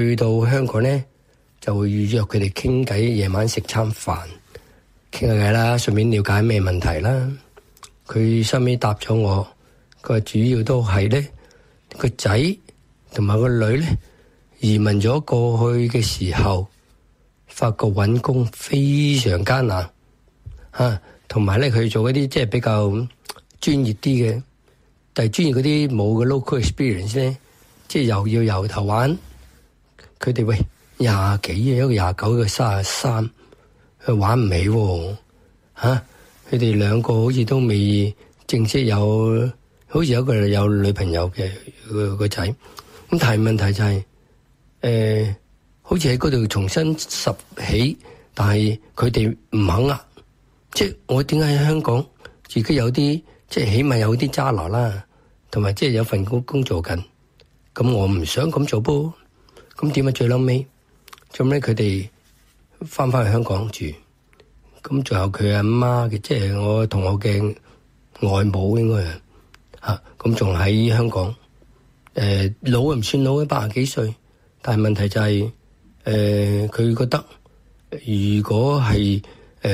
去到香港咧，就會預約佢哋傾偈，夜晚食餐飯，傾下偈啦，順便了解咩問題啦。佢收尾答咗我，佢話主要都係咧個仔同埋個女咧移民咗過去嘅時候，發覺揾工非常艱難嚇，同埋咧佢做一啲即係比較專業啲嘅，但係專業嗰啲冇嘅 local experience 咧，即係又要由頭玩。佢哋喂20幾嘅，一個29，一個33，佢玩唔起喎嚇。佢哋兩個好似都未正式有，好似有一個有女朋友嘅個仔。咁但係問題就係好似喺嗰度重新拾起，但係佢哋唔肯啊！即係我點解喺香港自己有啲即係起碼有啲揸拿啦，同埋即係有份工做緊，咁我唔想咁做噃。咁點解最嬲尾咁咧？佢哋翻去香港住，咁最後佢阿媽嘅，即係我同學嘅外母應該係嚇，咁仲喺香港。老又唔算老嘅，80幾歲，但係問題就係佢覺得如果係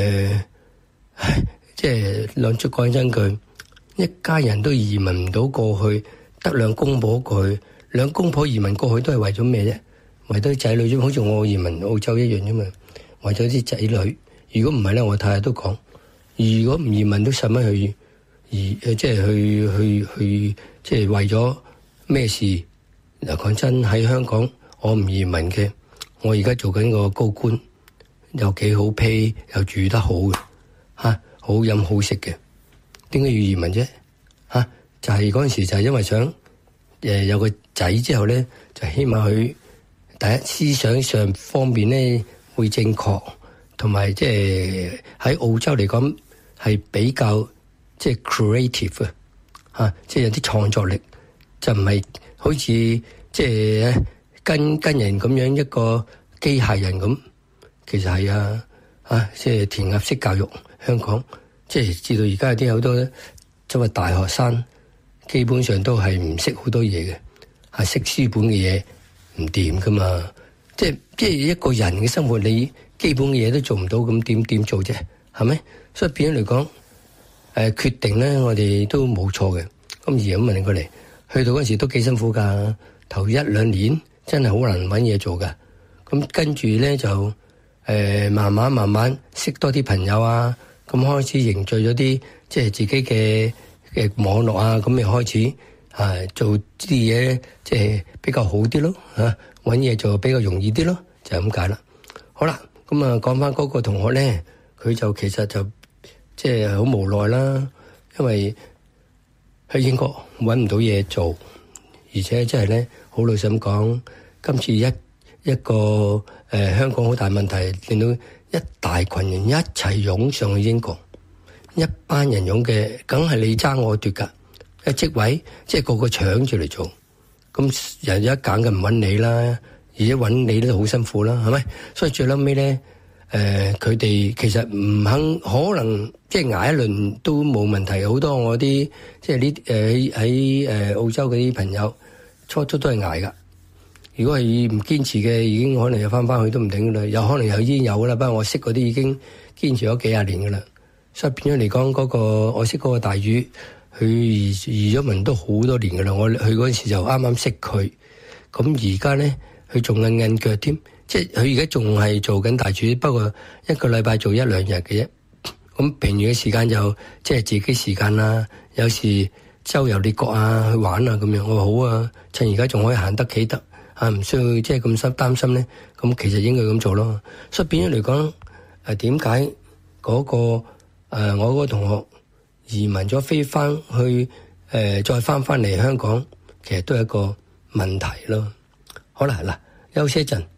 即係講真句，一家人都移民唔到過去，得兩公婆過去，兩公婆移民過去都係為咗咩啫？為咗啲仔女啫，好似我移民澳洲一樣啫嘛。為咗啲仔女，如果唔係咧，我太太都講，如果唔移民都使乜去即係去即係為咗咩事？嗱，講真喺香港，我唔移民嘅，我而家做緊個高官，又幾好 pay，又住得好嘅嚇，好飲好食嘅，點解要移民啫？嚇，就係嗰陣時就係因為想有個仔之後咧，就希望佢。第一，思想上方面咧會正確，同埋即係喺澳洲嚟講係比較即係 creative 啊，即係有啲創作力，就唔係好似即係跟人咁樣一個機械人咁。其實係即係填鴨式教育，香港即係至到而家有啲好多即係大學生基本上都係唔識好多嘢嘅，係識書本嘅嘢。唔掂噶嘛，即係一個人嘅生活，你基本嘅嘢都做唔到，咁點做啫？係咪？所以變咗嚟講，決定咧，我哋都冇錯嘅。咁而咁問過嚟，去到嗰時都幾辛苦噶，頭1-2年真係好難搵嘢做噶。咁跟住咧就慢慢識多啲朋友啊，咁開始凝聚咗啲即係自己嘅網絡啊，咁咪開始。做啲嘢即係比較好啲咯，搵嘢做比較容易啲咯，就係咁解啦。好啦，咁啊講翻嗰個同學咧，佢就其實就即係好無奈啦，因為喺英國搵唔到嘢做，而且即係咧好老實咁講，今次一個香港好大問題，令到一大群人一齊湧上去英國，一班人湧嘅，梗係你爭我奪噶。職位即係個個搶住嚟做，咁人一揀嘅唔揾你啦，而且揾你都好辛苦啦，係咪？所以最嬲尾咧，佢哋其實唔肯，可能即係捱一輪都冇問題。好多我啲即係呢喺澳洲嗰啲朋友，初都係捱噶。如果係唔堅持嘅，已經可能又翻去都唔定噶啦。有可能又已經有啦，不過我識嗰啲已經堅持咗幾廿年噶啦。所以變咗嚟講，嗰個我識嗰個大魚。佢移咗民都好多年噶啦，我去嗰陣時就啱啱識佢，咁而家咧佢仲韌腳添，即係佢而家仲係做緊大廚，不過一個禮拜做1-2日嘅啫。咁平餘嘅時間就即係自己時間啦，有時周遊列國啊，去玩啊咁樣。我話好啊，趁而家仲可以行得企得啊，唔需要即係咁擔心咧。咁其實應該咁做咯。所以變咗嚟講，點解嗰個我嗰個同學移民咗飛翻去，再翻嚟香港，其實都係一個問題咯。好啦，嗱，休息一陣。